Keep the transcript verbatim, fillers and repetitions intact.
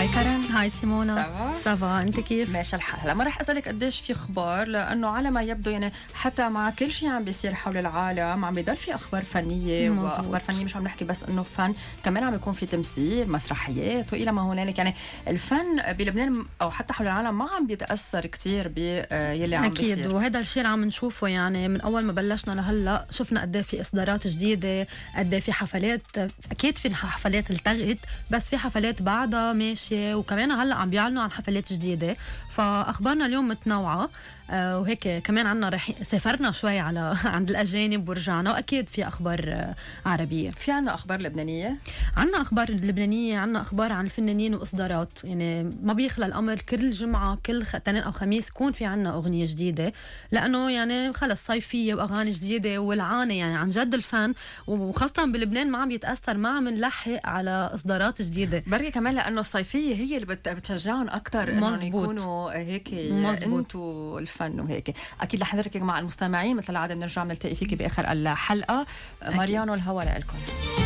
هاي كارن. هاي سيمونا. سافا سافا، انت كيف؟ ماشي الحال. هلا ما رح اسالك قديش في اخبار، لانه على ما يبدو يعني حتى مع كل شيء عم بيصير حول العالم عم بيضل في اخبار فنيه. مزبوط. واخبار فنيه مش عم نحكي بس انه فن، كمان عم يكون في تمثيل، مسرحيات والى ما هنالك. يعني الفن بلبنان او حتى حول العالم ما عم بيتاثر كثير باللي عم بيصير. اكيد، وهذا الشيء اللي عم نشوفه يعني من اول ما بلشنا لهلا. شفنا قد ايه في اصدارات جديده، قد ايه في حفلات. اكيد في حفلات التغت، بس في حفلات بعدها ماشيه، وكمان هلا عم بيعلنوا عن حفلات جديده. فاخبارنا اليوم متنوعه. آه وهيك كمان عنا رح سافرنا شوي على عند الاجانب ورجعنا، واكيد في اخبار آه عربيه. في عنا اخبار لبنانيه، عنا اخبار لبنانيه، عنا اخبار عن الفنانين واصدارات. يعني ما بيخلى الامر كل جمعه كل اثنين او خميس يكون في عنا اغنيه جديده، لانه يعني خلص صيفيه واغاني جديده والعانه. يعني عن جد الفن وخاصه بلبنان ما عم يتاثر، ما عم نلحق على اصدارات جديده. بركي كمان لانه الصيفيه هي اللي بت- بتشجعهم اكثر انهم يكونوا هيك انتوا الفن وهيك. اكيد رح نتركك مع المستمعين مثل العاده، بنرجع بنلتقي فيكي باخر الحلقه. ماريانو، الهوا لكم.